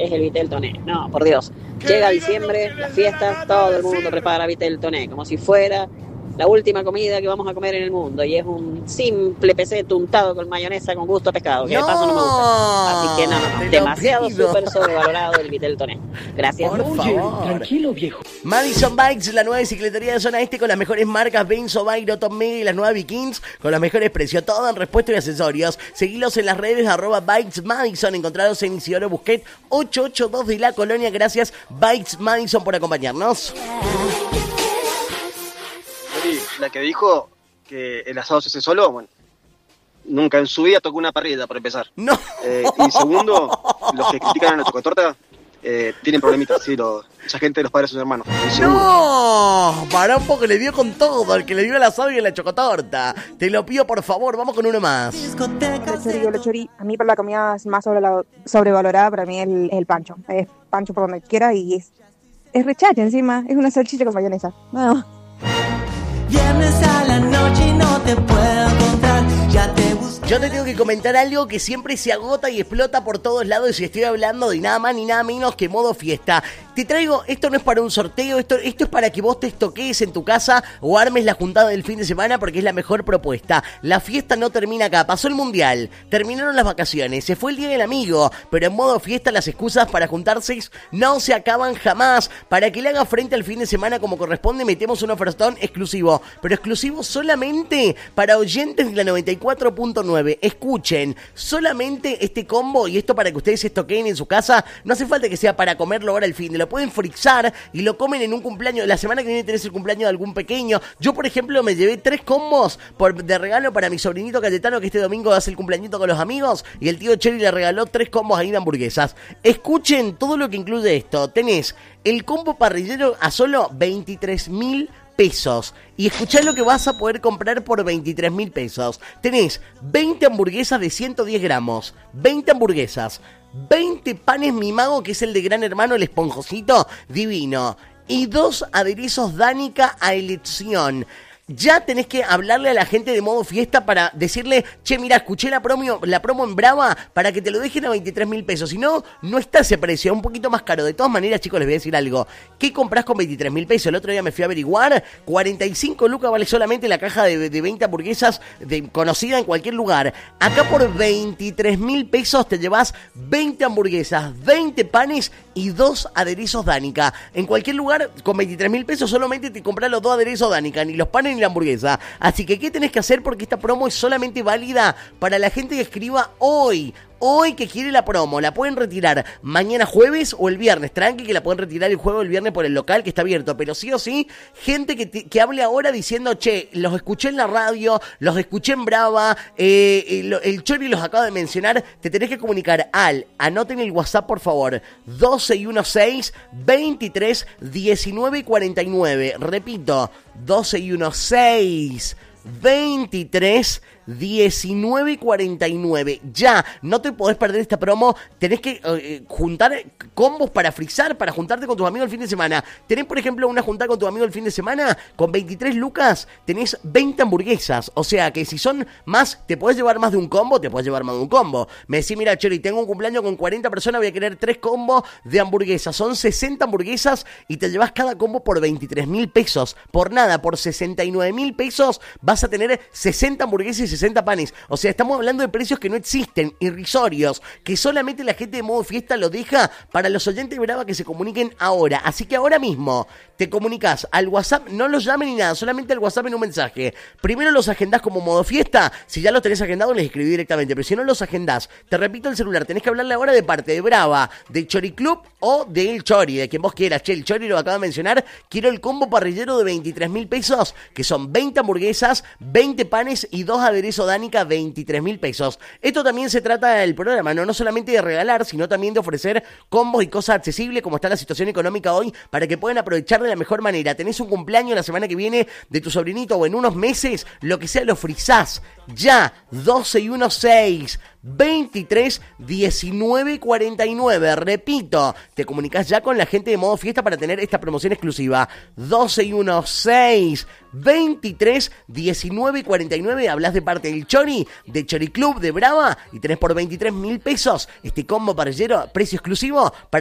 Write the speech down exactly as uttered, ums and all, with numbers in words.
es el Vitel Toné. No, por Dios. Llega diciembre, las fiestas, todo el mundo prepara Vitel Toné, como si fuera la última comida que vamos a comer en el mundo. Y es un simple peseto untado con mayonesa con gusto a pescado, que no, de paso no me gusta. Así que no, no, no. Demasiado súper sobrevalorado el Vitel Toné. Gracias. Por Oye, favor. Tranquilo, viejo. Madison Bikes, la nueva bicicletería de zona este con las mejores marcas Benzo, Bairo, Top Media y las nuevas Vikings con los mejores precios. Todo en repuestos y accesorios. Seguilos en las redes arroba Bikes Madison. Encontrados en Isidoro Busquet ochocientos ochenta y dos de la Colonia. Gracias Bikes Madison por acompañarnos. La que dijo que el asado se hace solo, bueno, nunca en su vida tocó una parrilla, para empezar. No. Eh, y segundo, los que critican a la chocotorta eh, tienen problemitas, sí, los, esa gente de los padres de sus hermanos. No, para un poco le dio con todo, el que le dio el asado y la chocotorta. Te lo pido por favor, vamos con uno más. Hola Chori, hola Chori. A mí para la comida más sobre la, sobrevalorada, para mí es el, el pancho. Es pancho por donde quiera y es, es rechache encima, es una salchicha con mayonesa. No. Viernes a la noche y no te puedo encontrar, ya te busco. Yo te tengo que comentar algo que siempre se agota y explota por todos lados y estoy hablando de nada más ni nada menos que modo fiesta. Te traigo, esto no es para un sorteo, esto, esto es para que vos te estoquees en tu casa o armes la juntada del fin de semana porque es la mejor propuesta. La fiesta no termina acá, pasó el mundial, terminaron las vacaciones, se fue el día del amigo, pero en modo fiesta las excusas para juntarse no se acaban jamás. Para que le haga frente al fin de semana como corresponde, metemos un ofertón exclusivo, pero exclusivo solamente para oyentes de la noventa y cuatro punto nueve. Escuchen, solamente este combo, y esto para que ustedes se estoqueen en su casa, no hace falta que sea para comerlo ahora el fin de, lo pueden frizar y lo comen en un cumpleaños. La semana que viene tenés el cumpleaños de algún pequeño. Yo, por ejemplo, me llevé tres combos por, de regalo para mi sobrinito Cayetano, que este domingo hace el cumpleañito con los amigos, y el tío Cheri le regaló tres combos ahí de hamburguesas. Escuchen todo lo que incluye esto. Tenés el combo parrillero a solo veintitrés mil pesos. Y escuchá lo que vas a poder comprar por veintitrés mil pesos. Tenés veinte hamburguesas de ciento diez gramos, veinte hamburguesas, veinte panes Mi Mago, que es el de Gran Hermano, el esponjosito divino, y dos aderezos Danica a elección. Ya tenés que hablarle a la gente de modo fiesta para decirle, che, mira, escuché la promo, la promo en Brava para que te lo dejen a veintitrés mil pesos. Si no, no está ese precio, un poquito más caro. De todas maneras, chicos, les voy a decir algo. ¿Qué comprás con veintitrés mil pesos? El otro día me fui a averiguar. cuarenta y cinco lucas vale solamente la caja de, de veinte hamburguesas de, conocida en cualquier lugar. Acá por veintitrés mil pesos te llevas veinte hamburguesas, veinte panes y dos aderezos Danica. En cualquier lugar, con veintitrés mil pesos solamente te compras los dos aderezos Danica, ni los panes ni la hamburguesa. Así que, ¿qué tenés que hacer? Porque esta promo es solamente válida para la gente que escriba hoy. Hoy que quiere la promo, la pueden retirar mañana jueves o el viernes. Tranqui que la pueden retirar el jueves o el viernes por el local que está abierto. Pero sí o sí, gente que, te, que hable ahora diciendo, che, los escuché en la radio, los escuché en Brava, eh, el, el Chori los acaba de mencionar. Te tenés que comunicar al, anoten el WhatsApp por favor, doce y dieciséis, veintitrés, diecinueve, cuarenta y nueve. Repito, doce y dieciséis, veintitrés, diecinueve cuarenta y nueve. Ya, no te podés perder esta promo. Tenés que eh, juntar combos para frizar, para juntarte con tus amigos el fin de semana. Tenés, por ejemplo, una juntada con tu amigo el fin de semana. Con veintitrés lucas tenés veinte hamburguesas. O sea que si son más, te podés llevar más de un combo, te podés llevar más de un combo. Me decís, mira, Chori, tengo un cumpleaños con cuarenta personas, voy a querer tres combos de hamburguesas. Son sesenta hamburguesas y te llevas cada combo por veintitrés mil pesos. Por nada, por sesenta y nueve mil pesos vas a tener sesenta hamburguesas y sesenta panes. O sea, estamos hablando de precios que no existen, irrisorios, que solamente la gente de modo fiesta lo deja para los oyentes de Brava que se comuniquen ahora. Así que ahora mismo te comunicas al WhatsApp, no los llamen ni nada, solamente al WhatsApp en un mensaje. Primero los agendás como modo fiesta, si ya los tenés agendados les escribí directamente, pero si no los agendás, te repito el celular, tenés que hablarle ahora de parte de Brava, de Chori Club o de El Chori, de quien vos quieras. Che, el Chori lo acaba de mencionar, quiero el combo parrillero de veintitrés mil pesos, que son veinte hamburguesas, veinte panes y dos aderezos Danica, veintitrés mil pesos. Esto también se trata del programa, ¿no? No solamente de regalar, sino también de ofrecer combos y cosas accesibles, como está la situación económica hoy, para que puedan aprovechar de la mejor manera. Tenés un cumpleaños la semana que viene de tu sobrinito o en unos meses, lo que sea lo frizás. Ya, doce y dieciséis, veintitrés diecinueve cuarenta y nueve. Repito, te comunicas ya con la gente de Modo Fiesta para tener esta promoción exclusiva. doce y dieciséis, veintitrés diecinueve cuarenta y nueve. Hablas de parte del Chori, de Chori Club, de Brava, y tenés por veintitrés mil pesos este combo parrillero, precio exclusivo para